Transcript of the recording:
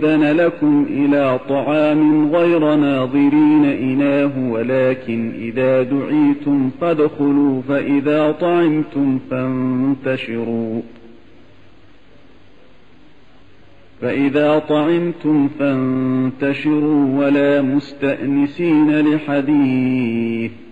يؤذن لكم إلى طعام غير ناظرين إناه ولكن إذا دعيتم فادخلوا فإذا طعمتم فانتشروا ولا مستأنسين لحديث